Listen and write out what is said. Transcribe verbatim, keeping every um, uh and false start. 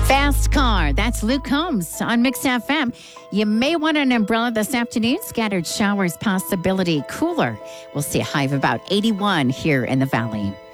Fast car. That's Luke Combs on Mix F M. You may want an umbrella this afternoon. Scattered showers possibility. Cooler. We'll see a high of about eighty-one here in the valley.